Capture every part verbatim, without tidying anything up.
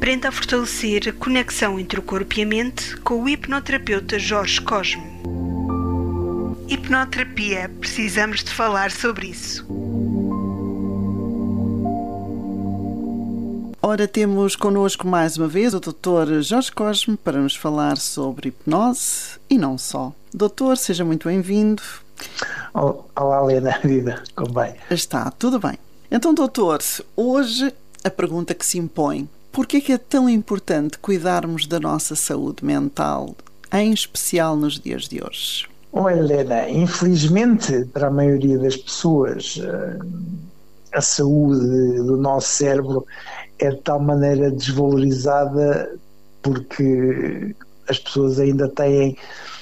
Aprenda a fortalecer a conexão entre o corpo e a mente com o hipnoterapeuta Jorge Cosme. Hipnoterapia, precisamos de falar sobre isso. Ora, temos connosco mais uma vez o doutor Jorge Cosme para nos falar sobre hipnose e não só. Doutor, seja muito bem-vindo. Olá, Helena, vida, como bem? Está tudo bem. Então, doutor, hoje a pergunta que se impõe: por que é que é tão importante cuidarmos da nossa saúde mental, em especial nos dias de hoje? Olha, Helena, infelizmente para a maioria das pessoas a saúde do nosso cérebro é de tal maneira desvalorizada porque as pessoas ainda têm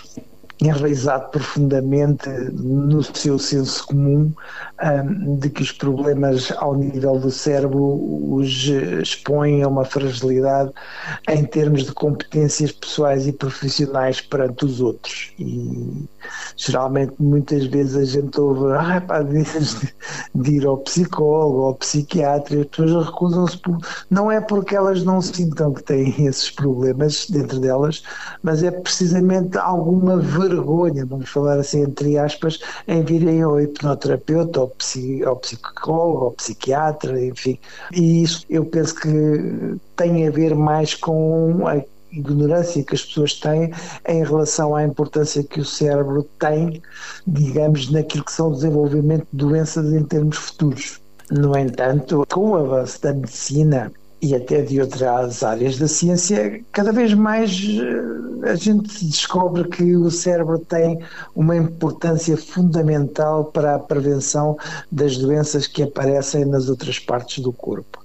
enraizado profundamente no seu senso comum um, de que os problemas ao nível do cérebro os expõem a uma fragilidade em termos de competências pessoais e profissionais perante os outros. E geralmente muitas vezes a gente ouve ah, pá, de, de ir ao psicólogo ou ao psiquiatra e as pessoas recusam-se por, não é porque elas não sintam que têm esses problemas dentro delas, mas é precisamente alguma vergonha vergonha, vamos falar assim entre aspas, em virem ao hipnoterapeuta, ao, psi, ao psicólogo, ao psiquiatra, enfim. E isso eu penso que tem a ver mais com a ignorância que as pessoas têm em relação à importância que o cérebro tem, digamos, naquilo que são o desenvolvimento de doenças em termos futuros. No entanto, com o avanço da medicina e até de outras áreas da ciência, cada vez mais a gente descobre que o cérebro tem uma importância fundamental para a prevenção das doenças que aparecem nas outras partes do corpo.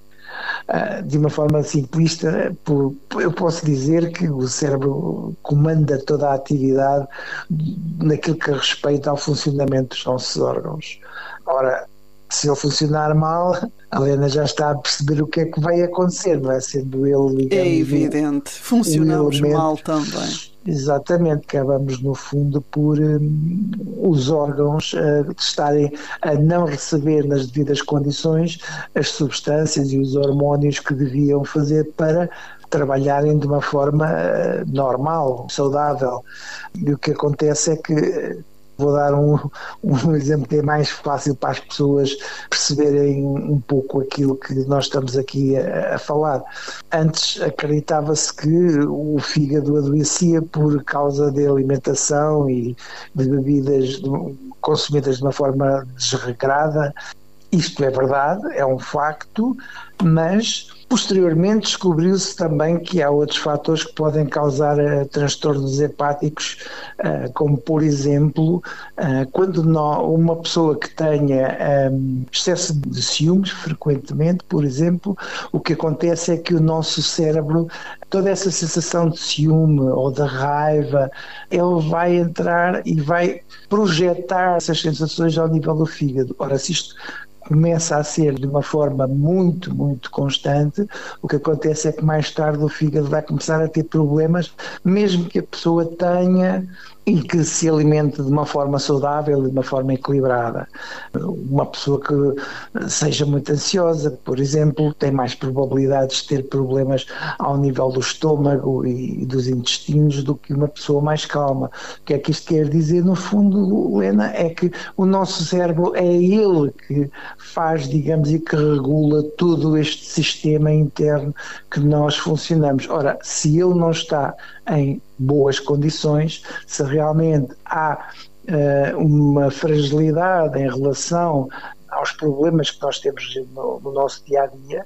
De uma forma simplista, eu posso dizer que o cérebro comanda toda a atividade naquilo que respeita ao funcionamento dos nossos órgãos. Ora, se ele funcionar mal, a Helena já está a perceber o que é que vai acontecer, não é? Sendo ele, digamos, é evidente, funcionamos mal também. Exatamente, acabamos no fundo por um, os órgãos uh, estarem a não receber nas devidas condições as substâncias e os hormónios que deviam fazer para trabalharem de uma forma uh, normal, saudável. E o que acontece é que vou dar um, um exemplo que é mais fácil para as pessoas perceberem um pouco aquilo que nós estamos aqui a, a falar. Antes acreditava-se que o fígado adoecia por causa da alimentação e de bebidas consumidas de uma forma desregrada. Isto é verdade, é um facto, mas posteriormente descobriu-se também que há outros fatores que podem causar uh, transtornos hepáticos, uh, como por exemplo, uh, quando não, uma pessoa que tenha um, excesso de ciúmes frequentemente, por exemplo, o que acontece é que o nosso cérebro, toda essa sensação de ciúme ou de raiva, ele vai entrar e vai projetar essas sensações ao nível do fígado. Ora, se isto começa a ser de uma forma muito, muito constante, o que acontece é que mais tarde o fígado vai começar a ter problemas, mesmo que a pessoa tenha e que se alimente de uma forma saudável e de uma forma equilibrada. Uma pessoa que seja muito ansiosa, por exemplo, tem mais probabilidades de ter problemas ao nível do estômago e dos intestinos do que uma pessoa mais calma. O que é que isto quer dizer? No fundo, Helena, é que o nosso cérebro é ele que faz, digamos, e que regula todo este sistema interno que nós funcionamos. Ora, se ele não está em boas condições, se realmente há uh, uma fragilidade em relação aos problemas que nós temos no, no nosso dia-a-dia,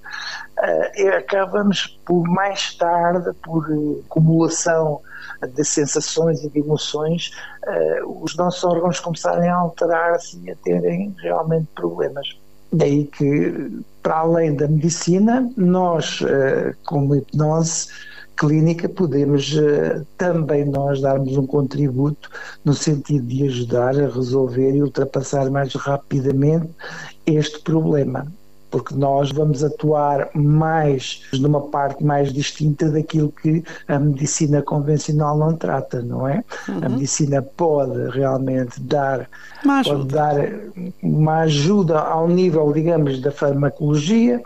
uh, acabamos por mais tarde, por uh, acumulação de sensações e de emoções, uh, os nossos órgãos começarem a alterar-se e a terem realmente problemas. Daí que, para além da medicina, nós, uh, como hipnose clínica, podemos uh, também nós darmos um contributo no sentido de ajudar a resolver e ultrapassar mais rapidamente este problema, porque nós vamos atuar mais numa parte mais distinta daquilo que a medicina convencional não trata, não é? Uhum. A medicina pode realmente dar uma, pode dar uma ajuda ao nível, digamos, da farmacologia,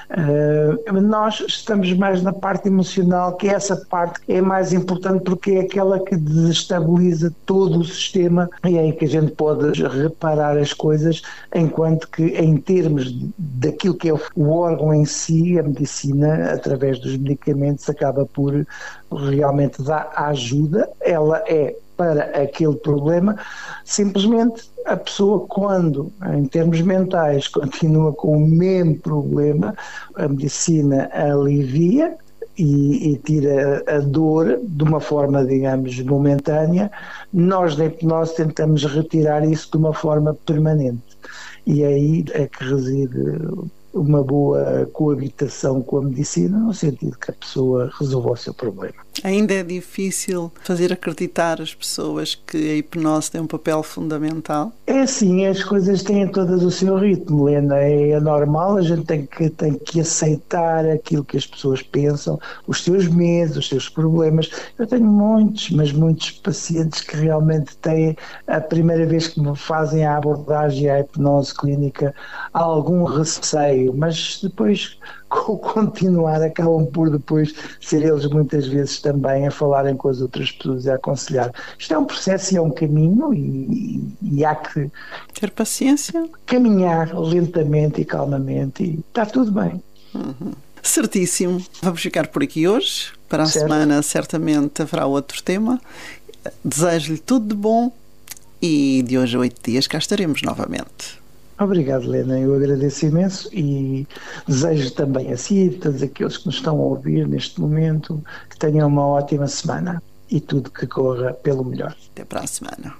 Uh, nós estamos mais na parte emocional, que é essa parte que é mais importante porque é aquela que desestabiliza todo o sistema e é aí que a gente pode reparar as coisas, enquanto que em termos daquilo que é o órgão em si, a medicina, através dos medicamentos, acaba por realmente dar ajuda. Ela é para aquele problema, simplesmente a pessoa, quando em termos mentais continua com o mesmo problema, a medicina alivia e, e tira a dor de uma forma, digamos, momentânea. Nós na hipnose tentamos retirar isso de uma forma permanente e aí é que reside uma boa coabitação com a medicina, no sentido que a pessoa resolva o seu problema. Ainda é difícil fazer acreditar as pessoas que a hipnose tem um papel fundamental? É assim, as coisas têm todas o seu ritmo, Helena, é normal, a gente tem que, tem que aceitar aquilo que as pessoas pensam, os seus medos, os seus problemas. Eu tenho muitos, mas muitos pacientes que realmente têm, a primeira vez que me fazem a abordagem à hipnose clínica, algum receio, mas depois, com o continuar, acabam por depois ser eles muitas vezes também a falarem com as outras pessoas e a aconselhar. Isto é um processo e é um caminho e, e há que ter paciência, caminhar lentamente e calmamente e está tudo bem. Uhum. Certíssimo. Vamos ficar por aqui hoje. Para a certo. Semana certamente haverá outro tema. Desejo-lhe tudo de bom e de hoje a oito dias cá estaremos novamente. Obrigado, Helena, eu agradeço imenso e desejo também a si e a todos aqueles que nos estão a ouvir neste momento que tenham uma ótima semana e tudo que corra pelo melhor. Até para a semana.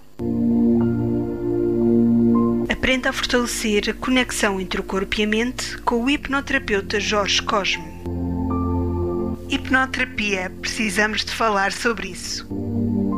Aprenda a fortalecer a conexão entre o corpo e a mente com o hipnoterapeuta Jorge Cosme. Hipnoterapia, precisamos de falar sobre isso.